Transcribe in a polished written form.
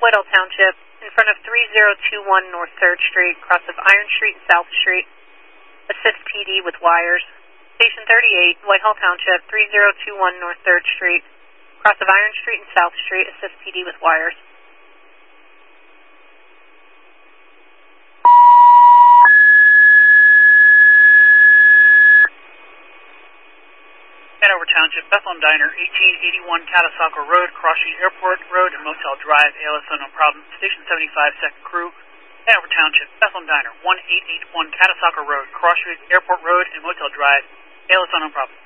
Whitehall Township, in front of 3021 North 3rd Street, cross of Iron Street and South Street. Assist PD with wires. Station 38, Whitehall Township, 3021 North 3rd Street, cross of Iron Street and South Street. Assist PD with wires. Hanover Township, Bethlehem Diner, 1881 Catasauqua Road, Cross Street Airport Road, and Motel Drive, ALS unknown problem, Station 75, second crew. Hanover Township, Bethlehem Diner, 1881 Catasauqua Road, Cross Street Airport Road, and Motel Drive, ALS unknown problem.